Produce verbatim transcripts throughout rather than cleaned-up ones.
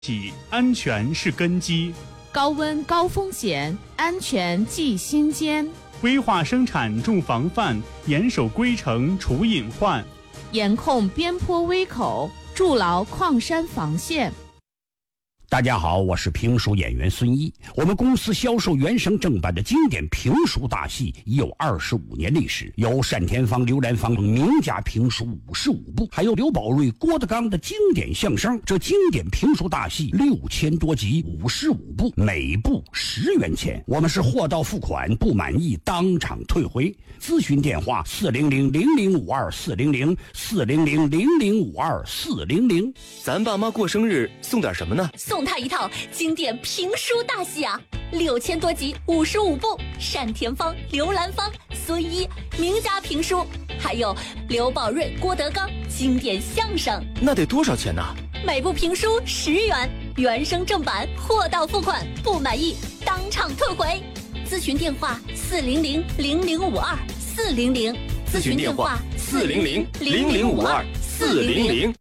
起，安全是根基。 高温高风险，安全系心间。 规划生产重防范，严守规程除隐患。 严控边坡危口，筑牢矿山防线。 大家好，我是评书演员孙一。我们公司销售原声正版的经典评书大戏已有二十五年历史，有单田芳、刘兰芳名家评书五十五部，还有刘宝瑞、郭德纲的经典相声。这经典评书大戏六千多集，五十五部，每部十元钱。我们是货到付款，不满意当场退回。咨询电话：四零零零零五二四零零四零零零零五二四零零。 咱爸妈过生日送点什么呢？ 送他一套经典评书大戏啊，六千多集，五十五部，单田芳、刘兰芳、孙一名家评书，还有刘宝瑞、郭德纲经典相声。 那得多少钱呢？ 每部评书十元，原声正版，货到付款，不满意当场退回。咨询电话：四零零零零五二四零零。 咨询电话：四零零零零五二四零零。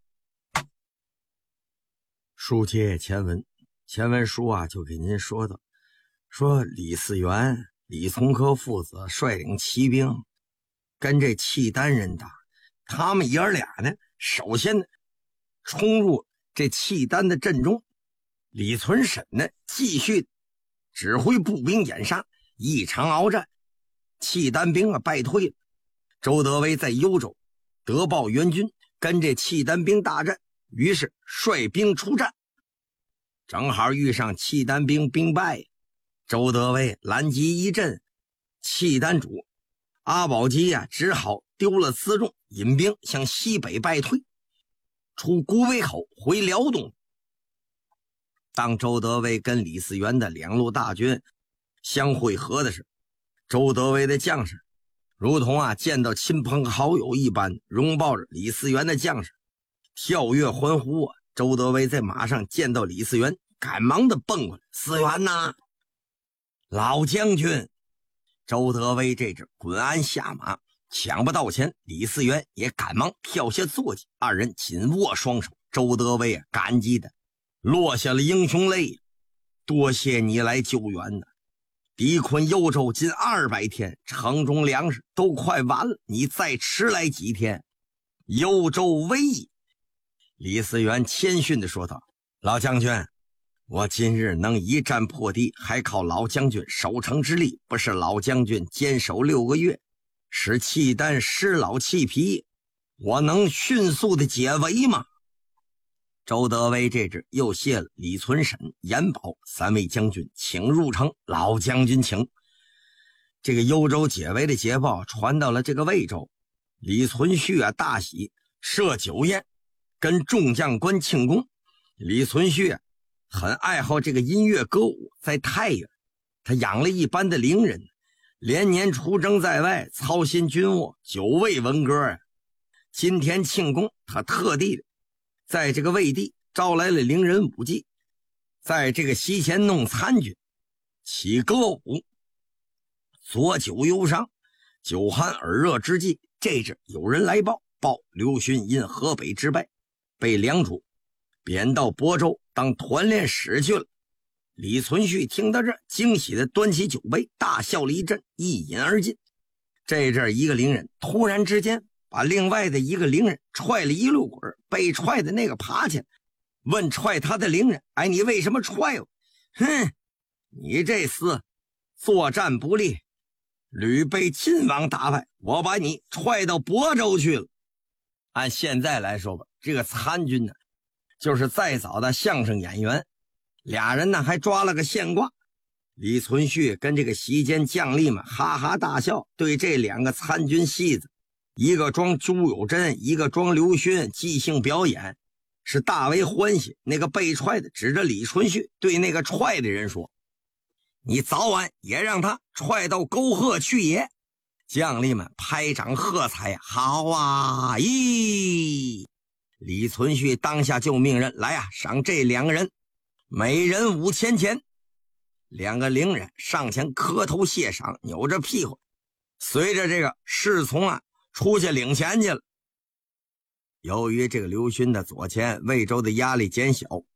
书接前文，前文书啊就给您说的，说李嗣源、李从珂父子率领骑兵跟这契丹人打，他们爷儿俩呢，首先呢冲入这契丹的阵中，李存审呢继续指挥步兵掩杀，一场鏖战，契丹兵啊败退了。周德威在幽州得报援军，跟这契丹兵大战，于是率兵出战，正好遇上契丹兵兵败，周德威拦击一阵，契丹主阿保机啊只好丢了辎重，引兵向西北败退，出古北口回辽东。当周德威跟李嗣源的两路大军相会合的时候，周德威的将士如同啊见到亲朋好友一般，拥抱着李嗣源的将士，跳跃欢呼啊！周德威在马上见到李嗣源，赶忙的蹦过来：“嗣源呐，老将军！”周德威这只滚鞍下马，抢不到前，李嗣源也赶忙跳下坐骑，二人紧握双手。周德威啊，感激的落下了英雄泪：“多谢你来救援呐！敌困幽州近二百天，城中粮食都快完了，你再迟来几天，幽州危矣。”李嗣源谦逊地说道：“老将军，我今日能一战破敌，还靠老将军守城之力，不是老将军坚守六个月，使契丹失老弃皮，我能迅速的解围吗？”周德威这只又谢了李存审、严保三位将军，请入城。老将军请。这个幽州解围的捷报传到了这个魏州，李存勖啊大喜，设酒宴跟众将官庆功。李存勖啊很爱好这个音乐歌舞，在太原他养了一班的伶人，连年出征在外，操心军务，久未闻歌啊。今天庆功，他特地的在这个魏地招来了伶人舞伎，在这个席前弄参军，起歌舞，左酒忧伤，酒酣耳热之际，这阵有人来报，报刘询因河北之败，被梁主贬到亳州当团练使去了。李存勖听到这，惊喜的端起酒杯，大笑了一阵，一饮而尽。这阵一个伶人突然之间把另外的一个伶人踹了一路滚，被踹的那个爬起来，问踹他的伶人：“哎，你为什么踹我？”“哼，你这厮作战不利，屡被晋王打败，我把你踹到亳州去了。”按现在来说吧，这个参军呢，就是再早的相声演员，俩人呢还抓了个现挂。李存勖跟这个席间将吏们哈哈大笑，对这两个参军戏子，一个装朱有贞，一个装刘询，即兴表演，是大为欢喜。那个被踹的指着李存勖，对那个踹的人说：“你早晚也让他踹到沟壑去也。”将吏们拍掌喝彩：“好啊！”咦，李存勖当下就命人来啊，赏这两个人每人五千钱。两个伶人上前磕头谢赏，扭着屁股随着这个侍从啊出去领钱去了。由于这个刘询的左前，魏州的压力减小，